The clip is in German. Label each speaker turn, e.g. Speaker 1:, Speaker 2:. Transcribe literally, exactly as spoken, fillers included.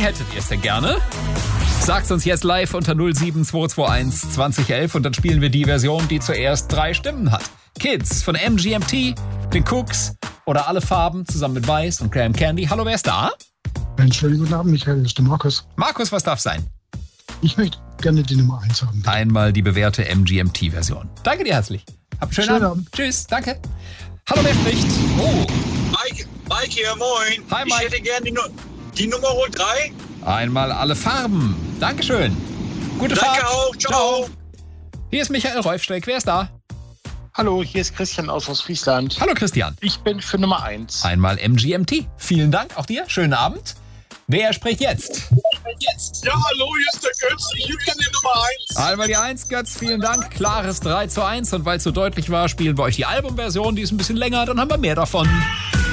Speaker 1: hättet ihr es denn gerne? Sagt's uns jetzt live unter null sieben zwei zwei eins zwanzig elf und dann spielen wir die Version, die zuerst drei Stimmen hat. Kids von M G M T, den Cooks oder Alle Farben zusammen mit Weiß und Graham Candy. Hallo, wer ist da?
Speaker 2: Einen schönen guten Abend, Michael, das ist der Markus.
Speaker 1: Markus, was darf sein?
Speaker 2: Ich möchte gerne die Nummer eins haben. Bitte.
Speaker 1: Einmal die bewährte M G M T-Version. Danke dir herzlich. Hab einen schönen,
Speaker 2: Schönen
Speaker 1: Abend.
Speaker 2: Abend.
Speaker 1: Tschüss, danke. Hallo, wer spricht? Oh,
Speaker 3: Mike, Mike hier, moin.
Speaker 1: Hi, Mike.
Speaker 3: Ich hätte gerne die, Nu- die Nummer drei.
Speaker 1: einmal Alle Farben. Dankeschön. Gute
Speaker 3: Danke
Speaker 1: Fahrt.
Speaker 3: auch, ciao.
Speaker 1: Hier ist Michael Reufsteck. Wer ist da?
Speaker 4: Hallo, hier ist Christian aus Ostfriesland.
Speaker 1: Hallo, Christian.
Speaker 4: Ich bin für Nummer eins.
Speaker 1: Einmal M G M T. Vielen Dank, auch dir. Schönen Abend. Wer spricht jetzt?
Speaker 3: Ja, hallo, hier ist der Götz. Ich hätte gerne die Nummer eins.
Speaker 1: Einmal die eins, Götz, vielen Dank. Klares drei zu eins. Und weil es so deutlich war, spielen wir euch die Albumversion. Die ist ein bisschen länger, dann haben wir mehr davon.